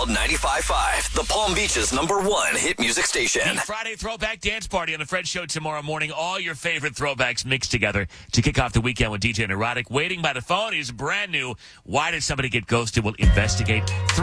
95.5, the Palm Beach's #1 hit music station. The Friday Throwback Dance Party on the Fred Show tomorrow morning. All your favorite throwbacks mixed together to kick off the weekend with DJ Neurotic. Waiting by the phone is brand new. Why Did Somebody Get Ghosted? We'll investigate.